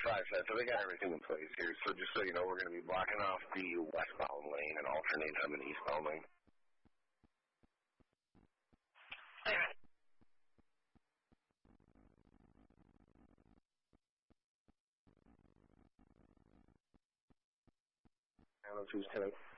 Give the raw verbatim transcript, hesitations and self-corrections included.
five side, so they got everything in place here. So just so you know, we're going to be blocking off the westbound lane and alternate on an eastbound lane. Who's today?